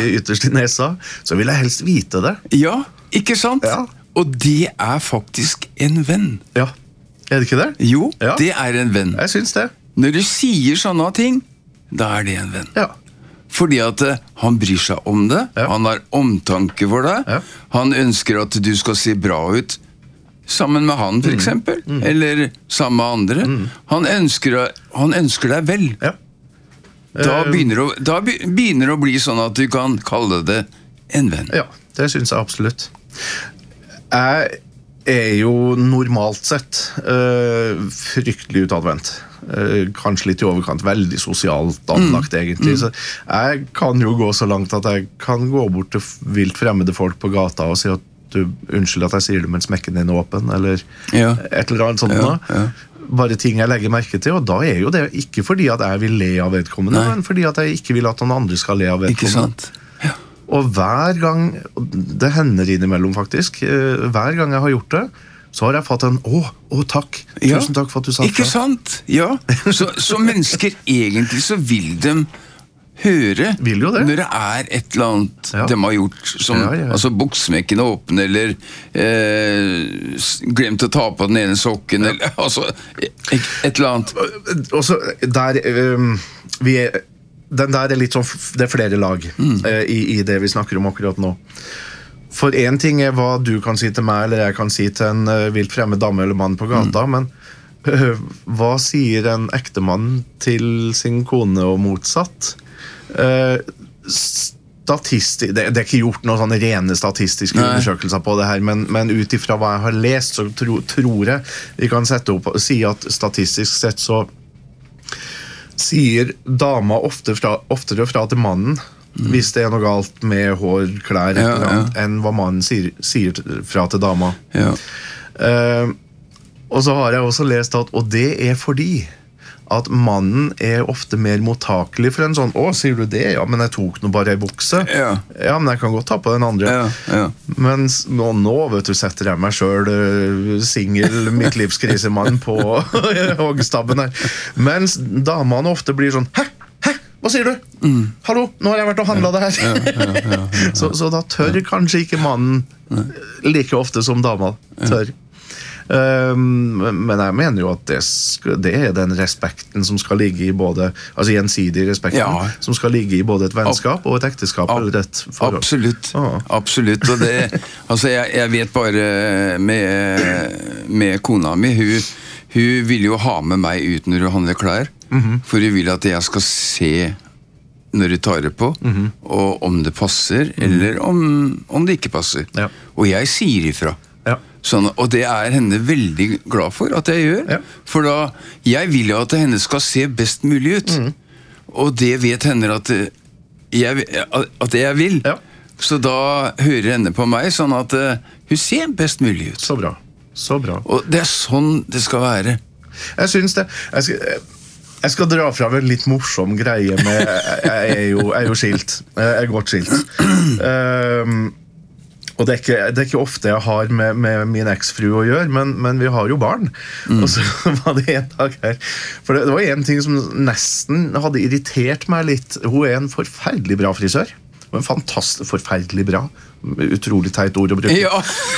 ytterst i nesa, så vil jeg helst vite det. Ja, ikke sant? Ja. Og det faktisk en venn. Ja, er det ikke det? Jo, Ja. det en venn. Jeg synes det. Når du sier sånne ting, da det en venn. Ja. Fordi at han bryr seg om det, Ja. han har omtanke for deg, Ja. han ønsker at du skal se bra ut sammen med han, for eksempel, eller sammen med andre. Han ønsker deg vel. Ja. Da begynner det å bli sånn at du kan kalle det en venn. Ja, det synes jeg absolutt. Jeg jo normalt sett fryktelig utadvendt. Kanskje litt i overkant, veldig sosialt anlagt egentlig. Så jeg kan jo gå så langt at jeg kan gå bort til vilt fremmede folk på gata og si at du, unnskyld at jeg sier det, men smekken din åpen, eller Ja. et eller annet sånt nå. Ja. Bare ting jeg legger merke til, og da jo det ikke fordi at jeg vil le av vedkommende, Nei. men fordi at jeg ikke vil at noen andre skal le av Ikke vedkommende. sant? Ja. Og hver gang, og det hender innimellom faktisk, hver gang jeg har gjort det, så har jeg fått en, takk, Ja. tusen takk for at du sa Ikke det. sant? Ja. Så mennesker egentlig så vil de høre Vil jo det. når det et eller annet Ja. de har gjort som, Ja. altså buksmekken åpne eller glemt å ta på den ene sokken eller altså et eller annet. Og så der, den der litt sånn, det flere lag i det vi snakker om akkurat nå. For en ting hva du kan si til meg, eller jeg kan si til en vilt fremmed dame eller mann på gata, men hva sier en ektemann til sin kone og motsatt? Det ikke gjort noen sånne rene statistiske undersøkelser på det her, men ut ifra hva jeg har lest, så tror jeg vi kan sette opp og si at statistisk sett så sier dama oftere fra til mannen hvis det noe galt med hår, klær, et eller annet, enn hva mannen sier fra til dama. Ja. Og så har jeg også lest at, og det fordi at mannen ofte mer mottakelig for en sånn, sier du det? Ja, men jeg tok nå bare en bukse. Ja. Ja, men jeg kan godt ta på den andre. Ja. Mens nå vet du, setter jeg meg selv single midtlivskrisemann på hoggstabben her. Mens damene ofte blir sånn, Hæ? Hva sier du? Hallo, nå har jeg vært og handlet det her. Så da tør kanskje ikke mannen like ofte som dama tør. Men jeg mener jo at det den respekten som skal ligge i både, altså gjensidig respekten, som skal ligge i både et vennskap og et ekteskap eller et forhold. Absolutt. Og det, altså jeg vet bare med kona mi, hun vil jo ha med meg ut når hun handler klær, for hun vil at jeg skal se når du tar det på, og om det passer, eller om det ikke passer. Ja. Og jeg sier ifra. Ja. Sånn, og det henne veldig glad for at jeg gjør. Ja. For da, jeg vil jo at henne skal se best mulig ut. Og det vet henne at jeg vil. Ja. Så da hører henne på meg, sånn at hun ser best mulig ut. Så bra. Og det sånn det skal være. Jeg synes det. Jeg skal dra fra en litt morsom greie med, jeg jo skilt. Jeg godt skilt. Og det ikke ofte jeg har med min eksfru å gjøre, men vi har jo barn. Og så var det en dag her. For det var en ting som nesten hadde irritert meg litt. Hun en forferdelig bra frisør. Hun fantastisk, forferdelig bra. Utrolig teit ord å bruke. Ja.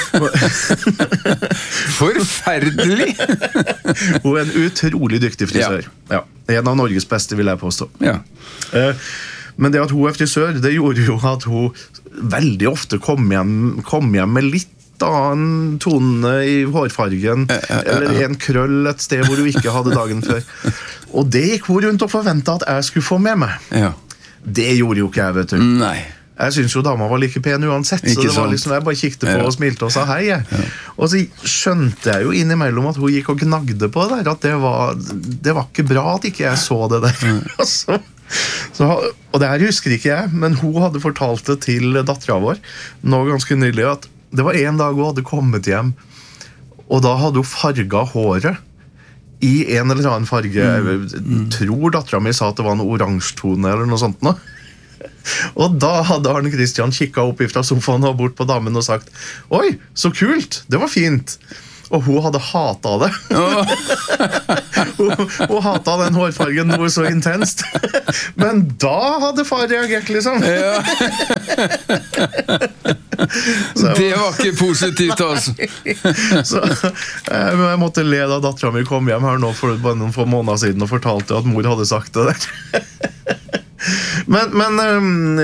Forferdelig! Hun en utrolig dyktig frisør. Ja. En av Norges beste, vil jeg påstå. Ja. Men det at hun frisør, det gjorde jo at hun veldig ofte kom hjem med litt annen tone i hårfargen, eller en krøll et sted hvor hun ikke hadde dagen før. Og det gikk hun rundt og forventet at jeg skulle få med meg. Ja. Det gjorde jo ikke jeg, vet du. Nei. Jeg synes jo dama var like pen uansett, så det var liksom, jeg bare kikket på og smilte og sa hei. Og så skjønte jeg jo innimellom at hun gikk og gnagde på det der, at det var ikke bra at ikke jeg så det der. Og det her husker ikke jeg, men hun hadde fortalt det til datteren vår nå ganske nylig, at det var en dag hun hadde kommet hjem, og da hadde hun farget håret i en eller annen farge. Jeg tror datteren min sa at det var en oransjetone eller noe sånt nå. Og da hadde Arne Kristian kikket opp fra sofaen og bort på damen og sagt, oi, så kult, det var fint. Og hun hadde hatet det. Hun hatet den hårfargen noe så intenst. Men da hadde far reagert, liksom. Ja. Det var ikke positivt, altså. Så jeg måtte le da datteren min kom hjem her nå for bare noen få måneder siden og fortalte at mor hadde sagt det der. Men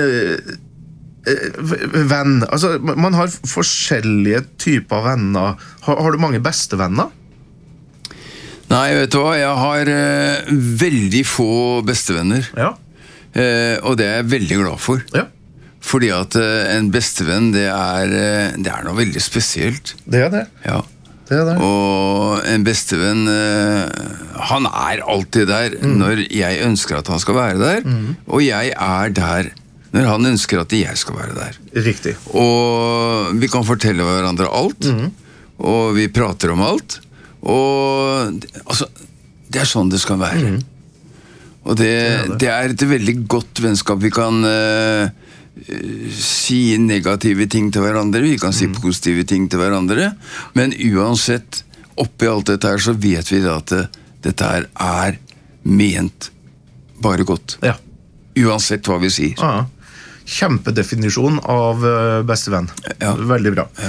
venn, altså man har forskjellige typer venner. Har du mange bestevenner? Nei, vet du hva, jeg har veldig få bestevenner. Ja. Og det er jeg veldig glad for. Ja. Fordi at en bestevenn, det er noe veldig spesielt. Det er det. Ja. Det er det. Og en bestevenn, han er alltid der når jeg ønsker at han skal være der, og jeg er der når han ønsker at jeg skal være der. Riktig. Og vi kan fortelle hverandre alt, og vi prater om alt, og altså, det er sånn det skal være. Og det er et veldig godt vennskap. Vi kan si negative ting til hverandre, vi kan si positive ting til hverandre, men uansett, oppi alt dette her, så vet vi at dette her er ment bare godt. Ja. Uansett hva vi sier. Ja. Kjempedefinisjon av bestevenn. Ja. Veldig bra. Ja.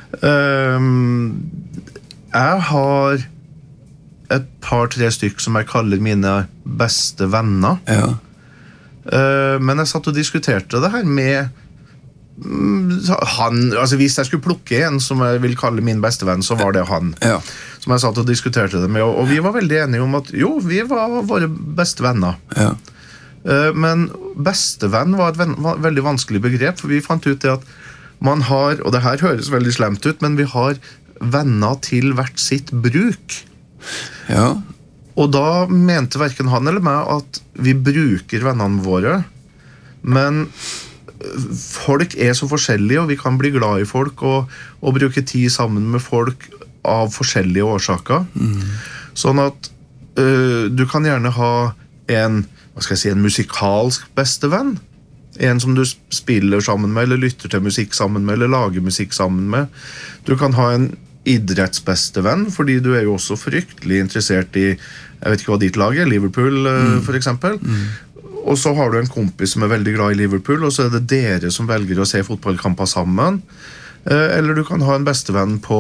Jeg har et par-tre stykk som jeg kaller mine beste venner. Ja. Men jeg satt og diskuterte det her med han, altså hvis jeg skulle plukke en som jeg vil kalle min bestevenn, så var det han. Ja. Som jeg satt og diskuterte det med, og vi var veldig enige om at jo, vi var våre beste venner. Ja. Men bestevenn var et veldig vanskelig begrep, for vi fant ut det at man har, og det her høres veldig slemt ut, men vi har venner til hvert sitt bruk. Ja. Og da mente hverken han eller meg at vi bruker vennene våre, men folk er så forskjellige, og vi kan bli glad i folk og bruke tid sammen med folk av forskjellige årsaker. Sånn at du kan gjerne ha en musikalsk bestevenn, en som du spiller sammen med, eller lytter til musikk sammen med, eller lager musikk sammen med. Du kan ha en idrettsbestevenn, fordi du er jo også fryktelig interessert i, jeg vet ikke hva ditt lag er, Liverpool for eksempel. Og så har du en kompis som er veldig glad i Liverpool, og så er det dere som velger å se fotballkamper sammen. Eller du kan ha en bestevenn på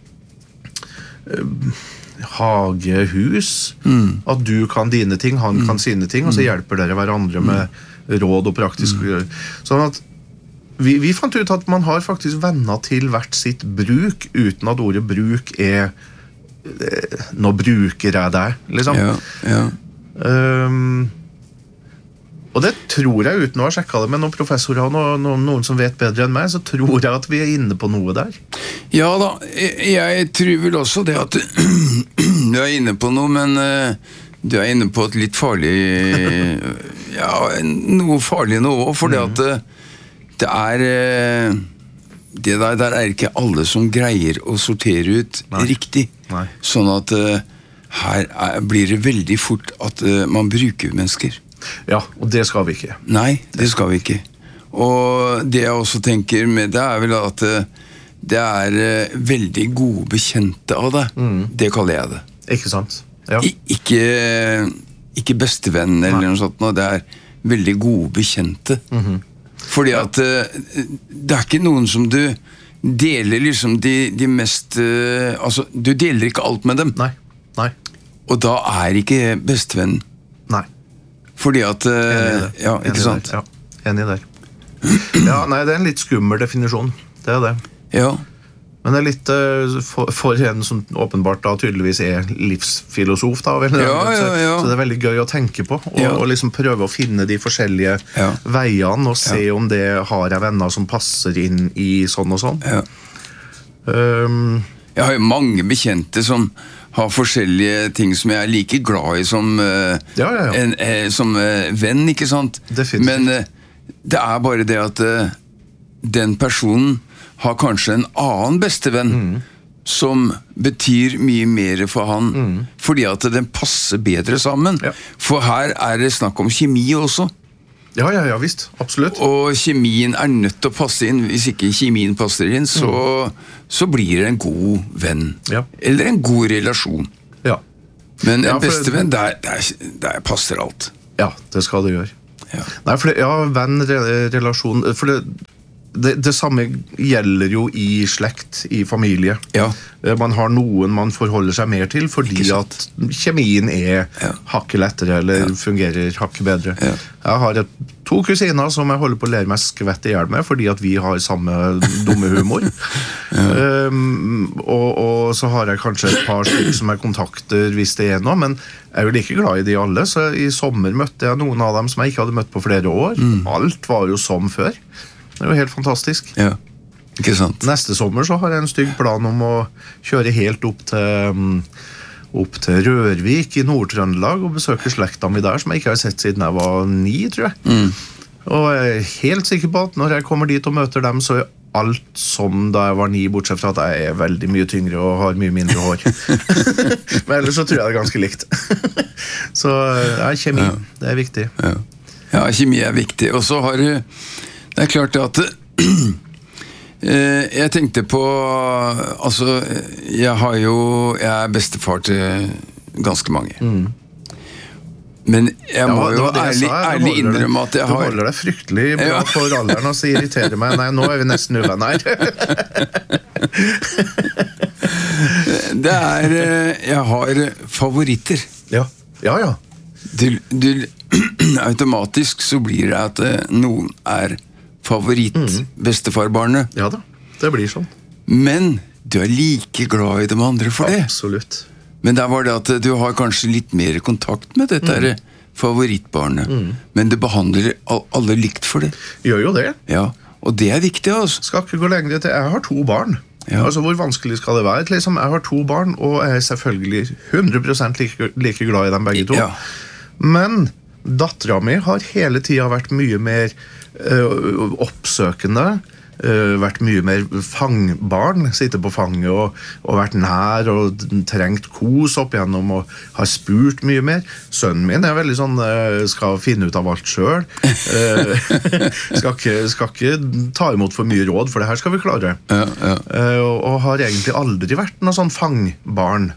hagehus, at du kan dine ting, han kan sine ting, og så hjelper dere hverandre med råd og praktisk. Sånn at vi fant ut at man har faktisk venner til hvert sitt bruk, uten at ordet bruk er nå bruker jeg deg, liksom. Ja, ja. Og det tror jeg, uten å ha sjekket det med noen professorer og noen som vet bedre enn meg, så tror jeg at vi er inne på noe der. Ja da, jeg tror vel også det at du er inne på noe, men du er inne på et litt farlig, ja, noe farlig nå også, for det at det der er ikke alle som greier å sortere ut riktig. Nei. Sånn at her blir det veldig fort at man bruker mennesker. Ja, og det skal vi ikke. Nei, det skal vi ikke. Og det jeg også tenker med det er vel at det er veldig gode bekjente av det. Det kaller jeg det. Ikke sant? Ja. Ikke bestevenn eller noe sånt, det er veldig gode bekjente. Fordi at det er ikke noen som du deler liksom de mest altså, du deler ikke alt med dem. Nei. Og da er ikke bestevenn. Nei. Fordi at ja, ikke sant? Ja, enig der. Ja, nei, det er en litt skummel definisjon. Det er det. Ja. Men det er litt for en som åpenbart da tydeligvis er livsfilosof da, vel? Ja. Så det er veldig gøy å tenke på, og liksom prøve å finne de forskjellige veiene, og se om det har jeg venner som passer inn i sånn og sånn. Ja. Jeg har jo mange bekjente som har forskjellige ting som jeg er like glad i som, som venn, ikke sant? Definitivt. Men det er bare det at den personen har kanskje en annen bestevenn som betyr mye mer for han, fordi at den passer bedre sammen. Ja. For her er det snakk om kjemi også. Ja, visst, absolutt. Og kjemien nødt til å passe inn. Hvis ikke kjemien passer inn, så blir det en god venn. Ja. Eller en god relasjon. Ja. Men en bestevenn, der passer alt. Ja, det skal det gjøre. Ja. Nei, venn, relasjon, for det samme gjelder jo i slekt, i familie. Ja. Man har noen man forholder seg mer til, fordi at kjemien hakket lettere, eller fungerer hakket bedre. Ja. Jeg har 2 kusiner som jeg holder på å lære meg skvett i hjel med, fordi at vi har samme dumme humor. Og så har jeg kanskje et par stykker som jeg kontakter hvis det noe, men jeg er jo like glad i de alle, så i sommer møtte jeg noen av dem som jeg ikke hadde møtt på flere år. Alt var jo som før. Det er jo helt fantastisk. Ja, ikke sant. Neste sommer så har jeg en stygg plan om å kjøre helt opp til Rørvik i Nord-Trøndelag og besøke slekta mi der, som jeg ikke har sett siden jeg var 9, tror jeg. Og jeg er helt sikker på at når jeg kommer dit og møter dem, så alt som da jeg var 9, bortsett fra at jeg er veldig mye tyngre og har mye mindre hår. Men ellers så tror jeg det er ganske likt. Så kjemi, det er viktig. Ja, kjemi er viktig. Og så har du det er klart at jeg tenkte på altså, jeg er bestefar til ganske mange. Men jeg må jo ærlig innrømme at jeg har... Du holder deg fryktelig bra for alderen, og så irriterer meg. Nei, nå er vi nesten uvenner. Jeg har favoritter. Ja. Automatisk så blir det at noen favoritt-bestefarbarnet. Ja da, det blir sånn. Men du er like glad i de andre for det. Absolutt. Men der var det at du har kanskje litt mer kontakt med dette favorittbarnet. Men det behandler alle likt for det. Gjør jo det. Ja, og det er viktig altså. Skal ikke gå lenger til. Jeg har 2 barn. Ja. Altså, hvor vanskelig skal det være? Liksom, jeg har 2 barn, og jeg er selvfølgelig 100% like glad i dem begge 2. Ja. Men datteren min har hele tiden vært mye mer oppsøkende, vært mye mer fangbarn, sitte på fanget og vært nær og trengt kos opp igjennom og har spurt mye mer. Sønnen min er veldig sånn, skal finne ut av alt selv, skal ikke ta imot for mye råd, for det her skal vi klare. Og har egentlig aldri vært noe sånn fangbarn.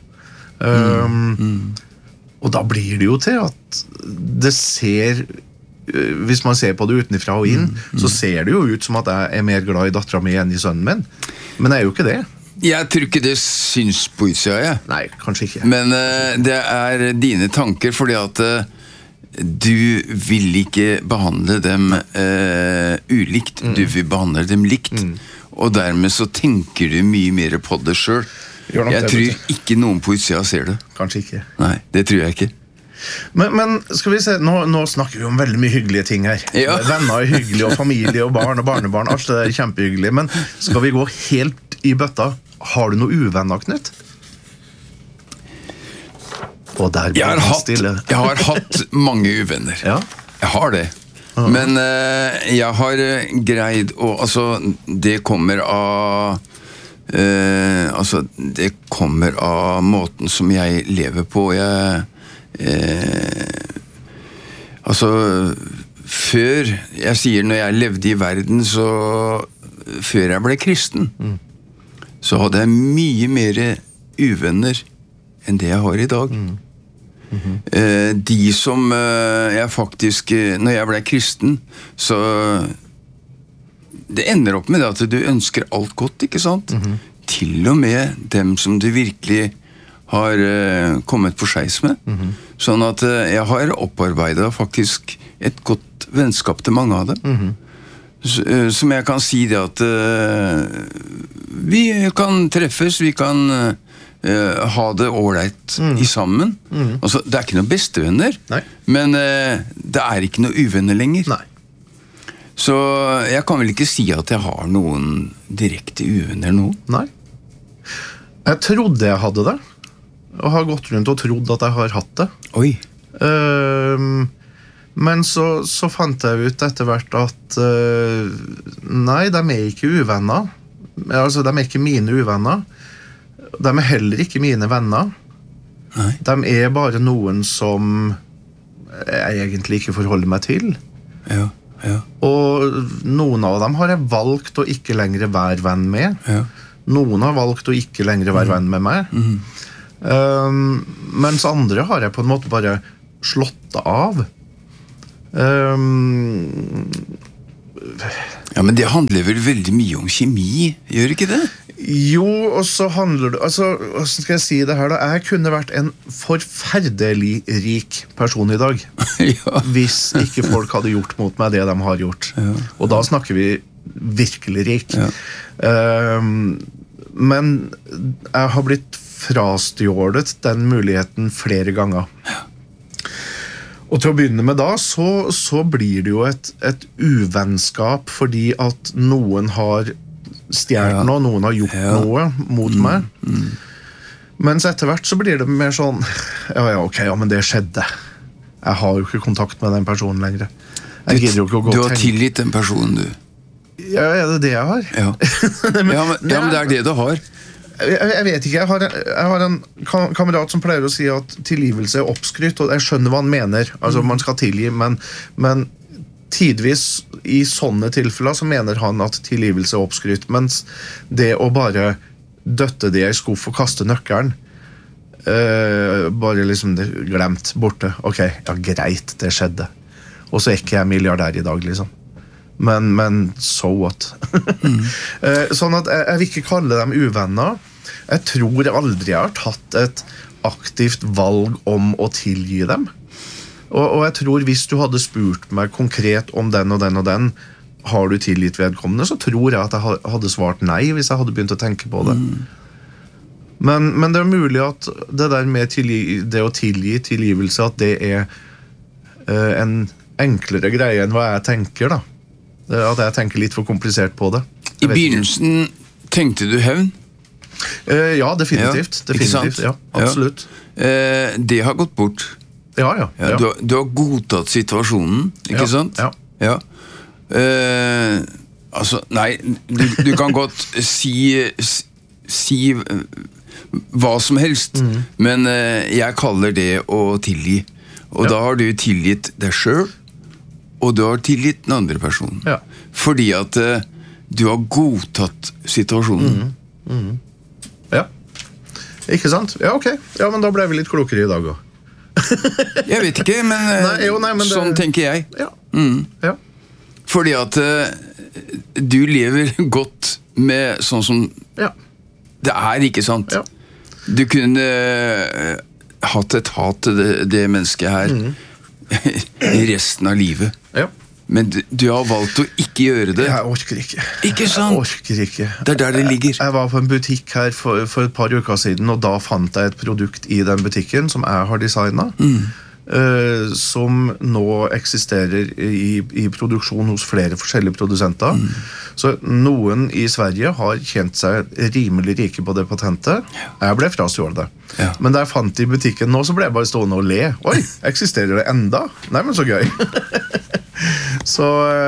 Og da blir det jo til at det ser... Hvis man ser på det utenfra og inn, så ser det jo ut som at jeg er mer glad i datteren min enn i sønnen min. Men jeg er jo ikke det. Jeg tror ikke det syns på utsida, jeg. Nei, kanskje ikke. Men det er dine tanker, fordi at du vil ikke behandle dem ulikt. Du vil behandle dem likt. Og dermed så tenker du mye mer på det selv. Jeg tror ikke noen på utsida ser det. Kanskje ikke. Nei, det tror jeg ikke. Men skal vi se, nå snakker vi om veldig mye hyggelige ting her. Ja. Venner er hyggelige, og familie og barn og barnebarn, alt det er kjempehyggelig. Men skal vi gå helt i bøtta? Har du noe uvenner, Knut? Og der ble det stille. Jeg har hatt mange uvenner. Ja. Jeg har det. Men jeg har greid å... Altså, det kommer av... det kommer av måten som jeg lever på. Før jeg sier når jeg levde i verden, så før jeg ble kristen, så hadde jeg mye mer uvenner enn det jeg har i dag. De som jeg faktisk, når jeg ble kristen, så det ender opp med det at du ønsker alt godt, ikke sant? Til og med dem som du virkelig har kommet på skeis med. Sånn at jeg har opparbeidet faktisk et godt vennskap til mange av dem. Som jeg kan si det at vi kan treffes, vi kan ha det ålreit i sammen. Altså, det er ikke noen bestevenner, men det er ikke noen uvenner lenger. Nei. Så jeg kan vel ikke si at jeg har noen direkte uvenner nå. Nei. Jeg trodde jeg hadde det, og har gått rundt og trodd at jeg har hatt det. Oi. Men så fant jeg ut etter hvert at nei, de er ikke uvenner. Altså, de er ikke mine uvenner. De er heller ikke mine venner. Nei. De er bare noen som jeg egentlig ikke forholder meg til. Og noen av dem har jeg valgt å ikke lenger være venn med. Noen har valgt å ikke lenger være venn med meg. Mens andre har jeg på en måte bare slått av. Ja, men det handler vel veldig mye om kjemi, gjør ikke det? Jo, og så handler det, altså, hvordan skal jeg si det her da? Jeg kunne vært en forferdelig rik person i dag, hvis ikke folk hadde gjort mot meg det de har gjort. Og da snakker vi virkelig rik. Men jeg har blitt frastjålet den muligheten flere ganger. Og til å begynne med da, så blir det jo et uvennskap fordi at noen har stjert noe, noen har gjort noe mot meg. Mens etter hvert så blir det mer sånn, men det skjedde. Jeg har jo ikke kontakt med den personen lenger. Jeg gidder jo ikke å gå og tenke. Du har tilgitt den personen, du. Ja, er det det jeg har? Men det er det du har. Jeg vet ikke, jeg har en kamerat som pleier å si at tilgivelse er oppskrytt, og jeg skjønner hva han mener, altså man skal tilgi, men tidvis i sånne tilfeller så mener han at tilgivelse er oppskrytt, mens det å bare døtte det i skuff og kaste nøkkelen, bare liksom glemt, borte, ok, ja greit, det skjedde, og så er ikke jeg milliardær i dag liksom. Men so what? Sånn at jeg vil ikke kalle dem uvenner. Jeg tror aldri jeg har tatt et aktivt valg om å tilgi dem. Og jeg tror hvis du hadde spurt meg konkret om den og den og den, har du tilgitt vedkommende, så tror jeg at jeg hadde svart nei hvis jeg hadde begynt å tenke på det. Men det er mulig at det der med det å tilgivelse, at det er en enklere greie enn hva jeg tenker da. At jeg tenker litt for komplisert på det. I begynnelsen tenkte du hevn? Ja, definitivt. Ja, absolutt. Det har gått bort. Ja. Du har godtatt situasjonen, ikke sant? Ja. Altså, nei, du kan godt si hva som helst, men jeg kaller det å tilgi. Og da har du tilgitt deg selv, og du har tilgitt den andre personen. Fordi at du har godtatt situasjonen. Ja. Ikke sant? Ja, ok. Ja, men da ble vi litt klokere i dag også. Jeg vet ikke, men sånn tenker jeg. Ja. Fordi at du lever godt med sånn som det er, ikke sant? Du kunne hatt et hat til det mennesket her resten av livet. Men du har valgt å ikke gjøre det. Jeg orker ikke. Ikke sant? Jeg orker ikke. Det er der det ligger. Jeg var på en butikk her for et par uker siden, og da fant jeg et produkt i den butikken som jeg har designet, som nå eksisterer i produksjon hos flere forskjellige produsenter. Så noen i Sverige har kjent seg rimelig rike på det patentet. Jeg ble frastjålet det. Men da jeg fant det i butikken nå, så ble jeg bare stående og le. Oi, eksisterer det enda? Nei, men så gøy. Så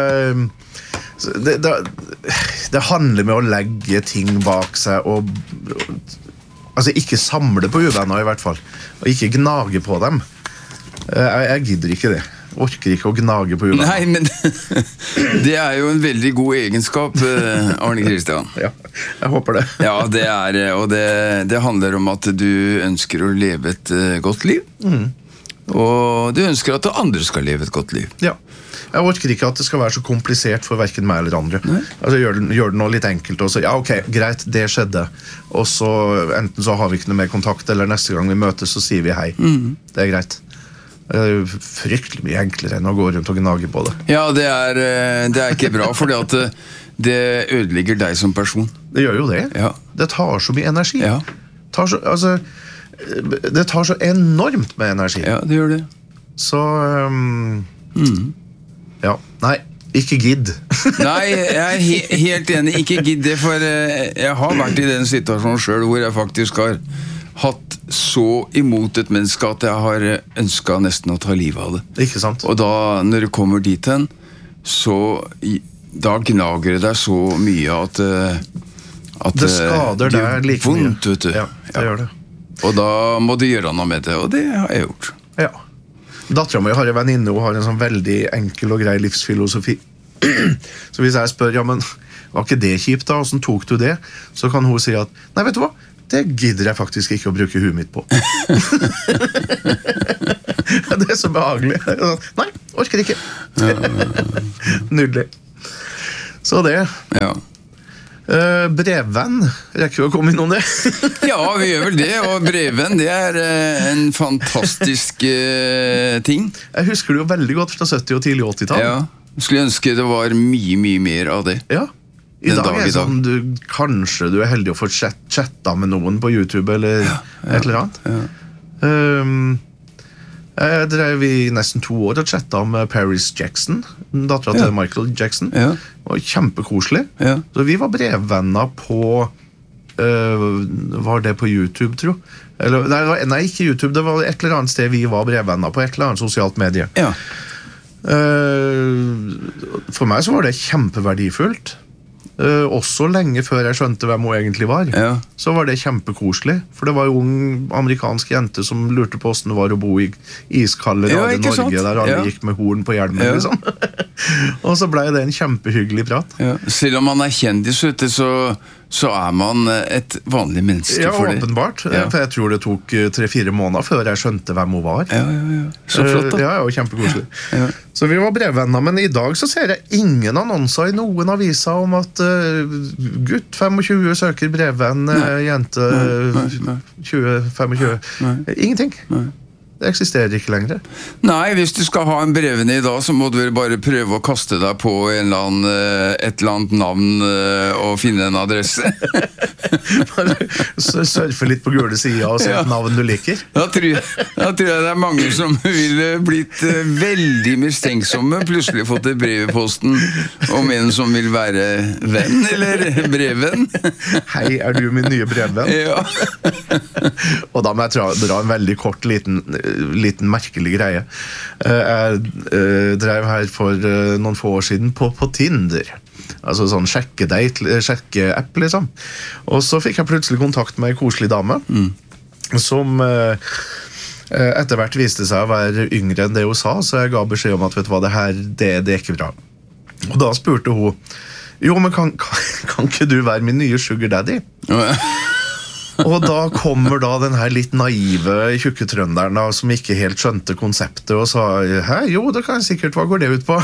det handler med å legge ting bak seg og altså ikke samle på uvenner i hvert fall, og ikke gnage på dem. Jeg gidder ikke det. Orker ikke å gnage på uvenner. Nei, men det er jo en veldig god egenskap, Arne Kristian. Ja, jeg håper det. Ja, det er, og det handler om at du ønsker å leve et godt liv. Og du ønsker at andre skal leve et godt liv. Ja. Jeg orker ikke at det skal være så komplisert for hverken meg eller andre. Altså, gjør det noe litt enkelt, og så, ja, ok, greit, det skjedde. Og så, enten så har vi ikke noe mer kontakt, eller neste gang vi møtes, så sier vi hei. Det er greit. Det er fryktelig mye enklere enn å gå rundt og gnage på det. Ja, det er ikke bra, fordi at det ødelegger deg som person. Det gjør jo det. Det tar så mye energi. Det tar så enormt med energi. Ja, det gjør det. Så ja, nei, ikke gidd. Nei, jeg er helt enig, ikke gidd det, for jeg har vært i den situasjonen selv hvor jeg faktisk har hatt så imot et menneske at jeg har ønsket nesten å ta livet av det. Ikke sant? Og da, når det kommer dit hen, så da gnager det deg så mye at det skader deg like mye. Vondt, vet du. Ja, det gjør det. Og da må du gjøre noe med det, og det har jeg gjort. Ja. Datteren min har en venninne, hun har en sånn veldig enkel og grei livsfilosofi. Så hvis jeg spør, ja, men var ikke det kjipt da, hvordan tok du det? Så kan hun si at, nei, vet du hva? Det gidder jeg faktisk ikke å bruke huet mitt på. Det så behagelig. Nei, orker ikke. Nydelig. Så det. Ja. Brevvenn, rekker vi å komme inn om det? Ja, vi gjør vel det, og brevvenn, det en fantastisk ting. Jeg husker det jo veldig godt fra 70- og tidlig 80-tall. Ja, jeg skulle ønske det var mye mer av det. Ja, i dag det sånn, kanskje du heldig å få chatta med noen på YouTube, eller et eller annet. Ja. Jeg drev i nesten 2 år og chattet med Paris Jackson, datteren til Michael Jackson. Ja. Det var kjempekoselig. Ja. Så vi var brevvenner på var det på YouTube, tro? Eller, nei, ikke YouTube, det var et eller annet sted vi var brevvenner på, et eller annet sosialt medie. Ja. For meg så var det kjempeverdifullt. Også lenge før jeg skjønte hvem hun egentlig var. Ja. Så var det kjempekoselig. For det var jo ung amerikansk jente som lurte på hvordan det var å bo i iskalde rare Norge, der alle gikk med horn på hjelmen, liksom. Og så ble det en kjempehyggelig prat. Ja. Selv om man kjendis, så man et vanlig menneske for det. Ja, åpenbart. For jeg tror det tok 3-4 måneder før jeg skjønte hvem hun var. Ja. Så flott da. Ja, kjempekoselig. Ja. Så vi var brevvenner, men i dag så ser jeg ingen annonser i noen aviser om at gutt 25 søker brevvenn, jente 20-25. Ingenting. Nei. Det eksisterer ikke lenger. Nei, hvis du skal ha en brevvenn i dag, så må du vel bare prøve å kaste deg på et eller annet navn og finne en adresse. Surfe litt på gule siden og se et navn du liker. Da tror jeg det mange som ville blitt veldig mistenksomme, plutselig fått et brev i posten om en som vil være venn, eller brevvenn. Hei, du min nye brevvenn? Ja. Og da må jeg dra en veldig kort liten merkelig greie. Jeg drev her for noen få år siden på Tinder. Altså sånn sjekkeapp, liksom. Og så fikk jeg plutselig kontakt med en koselig dame, som etter hvert viste seg å være yngre enn det hun sa, så jeg ga beskjed om at, vet du hva, det er ikke bra. Og da spurte hun, jo, men kan ikke du være min nye sugar daddy? Og da kommer da den her litt naive tjukketrønderen da, som ikke helt skjønte konseptet, og sa, hei, jo, det kan jeg sikkert, hva går det ut på?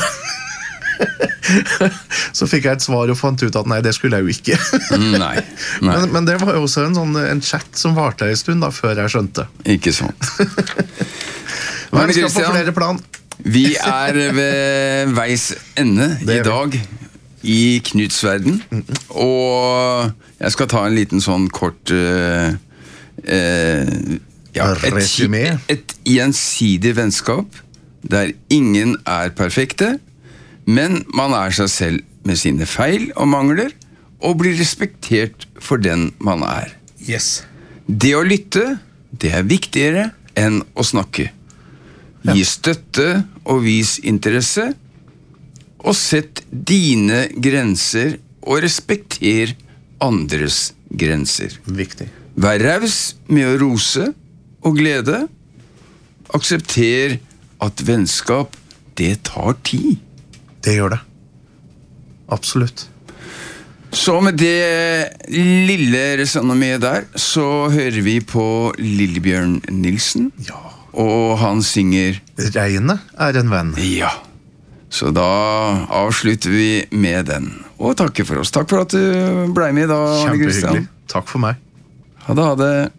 Så fikk jeg et svar og fant ut at nei, det skulle jeg jo ikke. Nei. Men det var jo også en chat som varte en stund da, før jeg skjønte. Ikke sant. Men vi skal på flere plan. Vi ved veis ende i dag i Knuts verden, og jeg skal ta en liten sånn kort et gjensidig vennskap der ingen perfekte, men man seg selv med sine feil og mangler og blir respektert for den man Yes. Det å lytte, det viktigere enn å snakke. Gi støtte og vis interesse, og sett dine grenser og respekter andres grenser. Viktig. Vær raus med å rose og glede. Aksepter at vennskap, det tar tid. Det gjør det. Absolutt. Så med det lille resonementet der, så hører vi på Lillebjørn Nilsen. Ja. Og han synger Regnet en venn. Ja. Så da avslutter vi med den. Og takker for oss. Takk for at du ble med i dag, Arne Kristian. Kjempehyggelig. Takk for meg. Ha det.